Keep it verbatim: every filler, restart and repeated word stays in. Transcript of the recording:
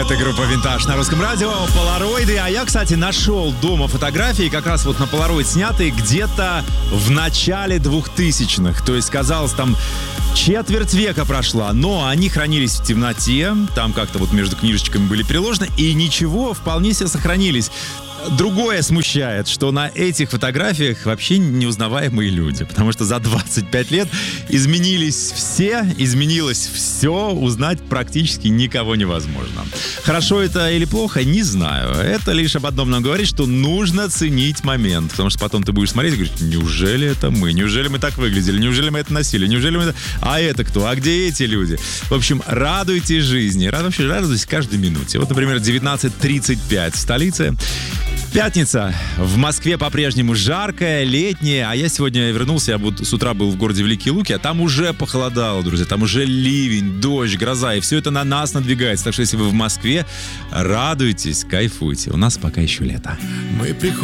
Это группа «Винтаж» на Русском радио, полароиды. А я, кстати, нашел дома фотографии, как раз вот на полароид снятые где-то в начале двухтысячных. То есть, казалось, там четверть века прошла, но они хранились в темноте, там как-то вот между книжечками были приложены, и ничего, вполне себе сохранились. Другое смущает, что на этих фотографиях вообще неузнаваемые люди, потому что за двадцать пять лет изменились все, изменилось все, узнать практически никого невозможно. Хорошо это или плохо, не знаю. Это лишь об одном нам говорит, что нужно ценить момент, потому что потом ты будешь смотреть и говорить: неужели это мы? Неужели мы так выглядели? Неужели мы это носили? Неужели мы это... А это кто? А где эти люди? В общем, радуйтесь жизни. Рад... Вообще радуйтесь каждой минуте. Вот, например, девятнадцать тридцать пять в столице. Пятница. В Москве по-прежнему жаркая, летняя. А я сегодня вернулся, я вот с утра был в городе Великие Луки, а там уже похолодало, друзья. Там уже ливень, дождь, гроза. И все это на нас надвигается. Так что если вы в Москве, радуйтесь, кайфуйте. У нас пока еще лето. Мы приходим.